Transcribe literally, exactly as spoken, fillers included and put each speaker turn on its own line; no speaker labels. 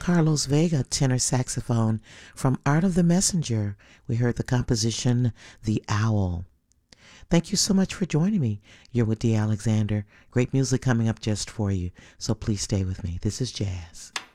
Carlos Vega, tenor saxophone. From Art of the Messenger, we heard the composition The Owl. Thank you so much for joining me. You're with Dee Alexander. Great music coming up just for you, so please stay with me. This is Jazz.